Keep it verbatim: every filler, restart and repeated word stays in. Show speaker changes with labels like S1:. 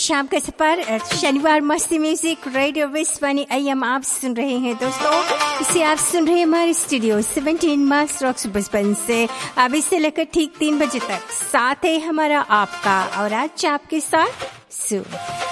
S1: शाम का सफर शनिवार मस्ती म्यूजिक रेडियो विश्वानी एम आप सुन रहे हैं दोस्तों। इसे आप सुन रहे हैं हमारे स्टूडियो सत्रह मार्च रॉक्स बचपन से। अब इससे लेकर ठीक तीन बजे तक साथ है हमारा आपका और आज आपके साथ सु